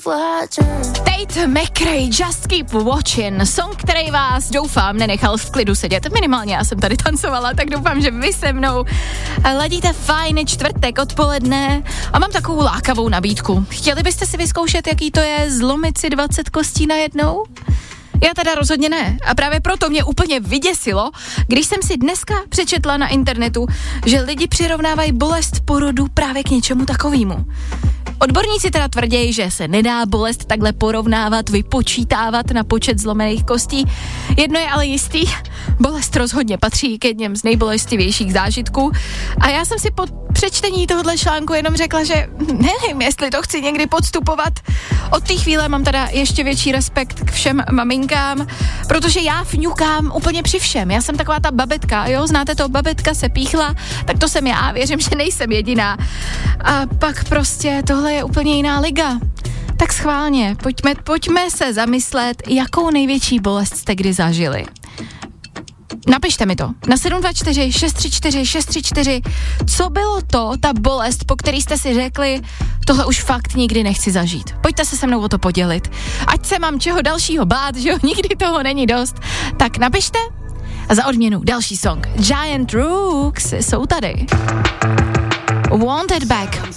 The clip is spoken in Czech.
Tate McRae, Just Keep Watching, song, který vás, doufám, nenechal v klidu sedět. Minimálně já jsem tady tancovala, tak doufám, že vy se mnou ladíte fajn čtvrtek odpoledne a mám takovou lákavou nabídku. Chtěli byste si vyzkoušet, jaký to je zlomit si 20 kostí najednou? Já teda rozhodně ne. A právě proto mě úplně vyděsilo, když jsem si dneska přečetla na internetu, že lidi přirovnávají bolest porodu právě k něčemu takovému. Odborníci teda tvrdí, že se nedá bolest takhle porovnávat, vypočítávat na počet zlomených kostí. Jedno je ale jistý, bolest rozhodně patří k jedním z nejbolestivějších zážitků. A já jsem si po přečtení tohohle článku jenom řekla, že nevím, jestli to chci někdy podstupovat. Od té chvíle mám teda ještě větší respekt k všem maminkám, protože já fňukám úplně při všem. Já jsem taková ta babetka, jo, znáte to, babetka se píchla, tak to jsem já, věřím, že nejsem jediná. A pak prostě tohle je úplně jiná liga. Tak schválně, pojďme se zamyslet, jakou největší bolest jste kdy zažili. Napište mi to na 724 634 634, co bylo to, ta bolest, po který jste si řekli, tohle už fakt nikdy nechci zažít. Pojďte se mnou o to podělit. Ať se mám čeho dalšího bát, že jo, nikdy toho není dost. Tak napište a za odměnu další song. Giant Rooks jsou tady. Wanted Back.